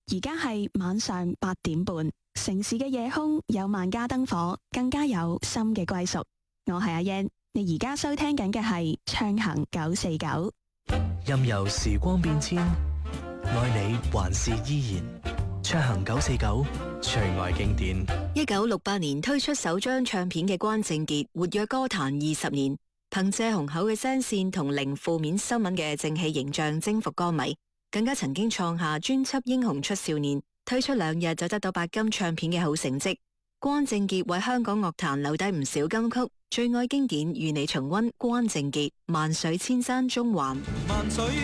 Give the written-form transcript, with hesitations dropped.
而家係晚上8點半，城市嘅夜空有萬家燈火，更加有心嘅歸屬。我係阿燕，你而家收聽緊嘅係暢行949。 任由時光變遷，愛你還是依然。暢行949，最愛經典。 1968年推出首張唱片嘅關正傑，活躍歌壇20年，憑借雄厚嘅聲線同零負面新聞嘅正氣形象征服歌迷，更加曾經創下專輯《英雄出少年》推出2日就得到白金唱片嘅好成績。關正傑為香港樂壇留低唔少金曲，最愛經典與你重溫關正傑《萬水千山中環》。